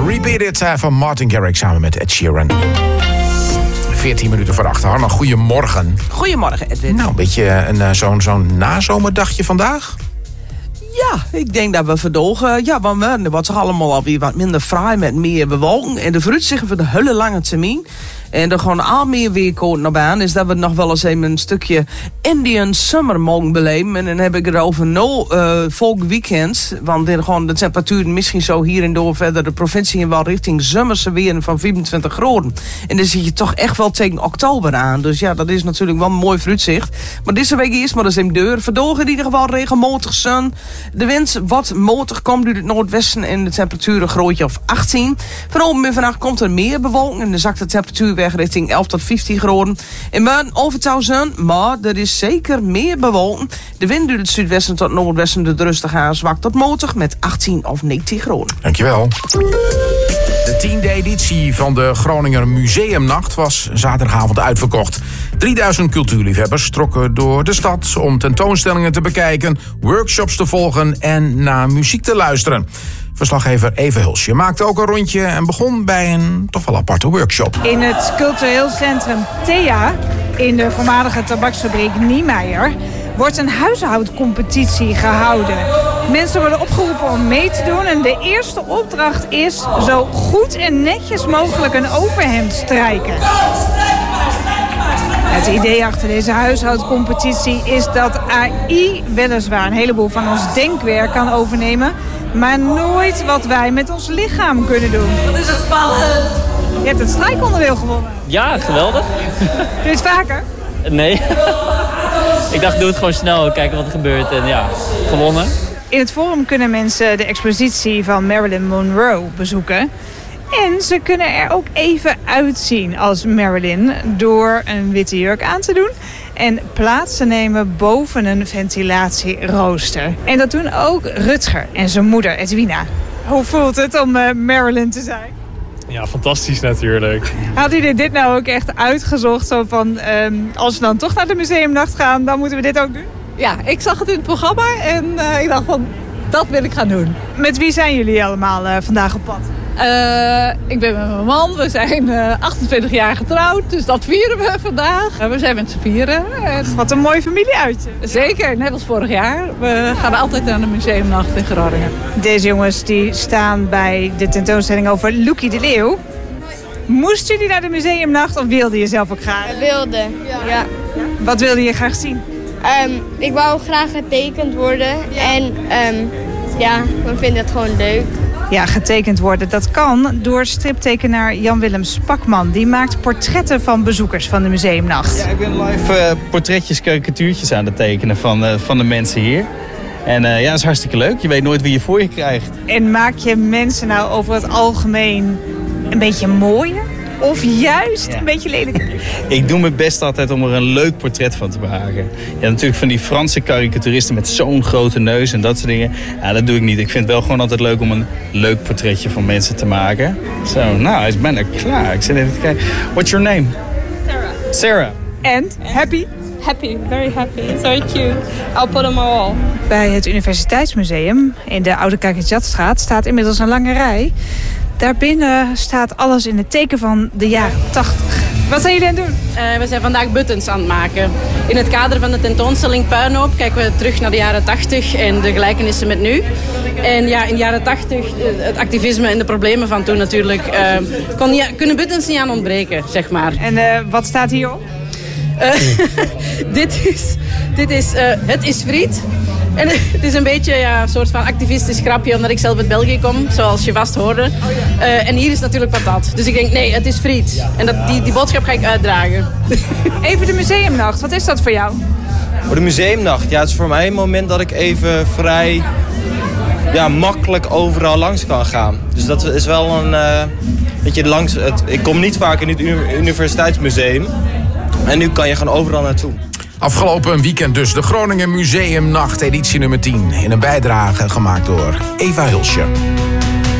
Repeat It van Martin Garrix samen met Ed Sheeran. 14 minuten voor 8. Hanna, goedemorgen. Goedemorgen, Edwin. Nou, een beetje zo'n nazomerdagje vandaag. Ja, ik denk dat we verdogen. Ja, want het wordt toch allemaal alweer wat minder fraai met meer bewolking. En de vooruitzichten voor de hele lange termijn. En er gewoon al meer weerkoord naar baan is dat we nog wel eens even een stukje Indian Summer mogen beleven. En dan heb ik het over volk weekend. Want dan gewoon de temperatuur misschien zo hier en door verder de provincie in wel richting zomerse weer van 25 graden. En dan zit je toch echt wel tegen oktober aan. Dus ja, dat is natuurlijk wel een mooi vooruitzicht. Maar deze week is maar eens in deur. Verdogen in ieder geval regenmatig zon. De wind wat matig komt uit het noordwesten en de temperatuur een grootje of 18. Vanavond en vannacht komt er meer bewolking en dan zakt de temperatuur weg richting 11 tot 15 graden. In morgen overtouw zon, maar er is zeker meer bewolking. De wind uit het zuidwesten tot noordwesten doet rustig aan zwak tot matig met 18 of 19 graden. Dankjewel. De 10e editie van de Groninger Museumnacht was zaterdagavond uitverkocht. 3000 cultuurliefhebbers trokken door de stad om tentoonstellingen te bekijken, workshops te volgen en naar muziek te luisteren. Verslaggever Eva Hulsje maakte ook een rondje en begon bij een toch wel aparte workshop. In het cultureel centrum Thea, in de voormalige tabaksfabriek Niemeyer, wordt een huishoudcompetitie gehouden. Mensen worden opgeroepen om mee te doen en de eerste opdracht is zo goed en netjes mogelijk een overhemd strijken. Het idee achter deze huishoudcompetitie is dat AI weliswaar een heleboel van ons denkwerk kan overnemen, maar nooit wat wij met ons lichaam kunnen doen. Wat is het spannend! Je hebt het strijkonderdeel gewonnen. Ja, geweldig. Doe je het vaker? Nee. Ik dacht, doe het gewoon snel, kijken wat er gebeurt en ja, gewonnen. In het forum kunnen mensen de expositie van Marilyn Monroe bezoeken. En ze kunnen er ook even uitzien als Marilyn door een witte jurk aan te doen en plaats te nemen boven een ventilatierooster. En dat doen ook Rutger en zijn moeder Edwina. Hoe voelt het om Marilyn te zijn? Ja, fantastisch natuurlijk. Hadden jullie dit nou ook echt uitgezocht? Zo van, als we dan toch naar de museumnacht gaan, dan moeten we dit ook doen? Ja, ik zag het in het programma en ik dacht van, dat wil ik gaan doen. Met wie zijn jullie allemaal vandaag op pad? Ik ben met mijn man. We zijn 28 jaar getrouwd, dus dat vieren we vandaag. We zijn met z'n vieren. Wat een mooi familieuitje. Zeker, net als vorig jaar. We gaan altijd naar de museumnacht in Groningen. Deze jongens die staan bij de tentoonstelling over Loekie de Leeuw. Moesten jullie naar de museumnacht of wilde je zelf ook graag? Ik wilde, ja. Wat wilde je graag zien? Ik wou graag getekend worden. En we vinden het gewoon leuk. Ja, getekend worden. Dat kan door striptekenaar Jan-Willem Spakman. Die maakt portretten van bezoekers van de museumnacht. Ja, ik ben live portretjes, karikatuurtjes aan het tekenen van de mensen hier. En dat is hartstikke leuk. Je weet nooit wie je voor je krijgt. En maak je mensen nou over het algemeen een beetje mooier? Of juist een beetje lelijk? Ik doe mijn best altijd om er een leuk portret van te maken. Ja, natuurlijk van die Franse karikaturisten met zo'n grote neus en dat soort dingen. Ja, dat doe ik niet. Ik vind het wel gewoon altijd leuk om een leuk portretje van mensen te maken. Zo, nou, hij is bijna klaar. Ik zit even te kijken. What's your name? Sarah. Sarah. And happy? Happy, very happy. It's very cute. I'll put them all. Bij het Universiteitsmuseum in de Oude Kerkjatstraat staat inmiddels een lange rij. Daarbinnen staat alles in het teken van de jaren 80. Wat zijn jullie aan het doen? We zijn vandaag buttons aan het maken. In het kader van de tentoonstelling Puinhoop kijken we terug naar de jaren 80 en de gelijkenissen met nu. En ja, in de jaren 80, het activisme en de problemen van toen natuurlijk, kunnen buttons niet aan ontbreken, zeg maar. En wat staat hierop? Dit is het is friet. En het is een beetje een soort van activistisch grapje, omdat ik zelf uit België kom, zoals je vast hoorde. En hier is natuurlijk patat. Dus ik denk, nee, het is friet. En die boodschap ga ik uitdragen. Even de museumnacht, wat is dat voor jou? Voor de museumnacht? Ja, het is voor mij een moment dat ik even vrij makkelijk overal langs kan gaan. Dus dat is wel een ik kom niet vaak in het Universiteitsmuseum. En nu kan je gewoon overal naartoe. Afgelopen weekend dus de Groningen Museumnacht editie nummer 10. In een bijdrage gemaakt door Eva Hulsje.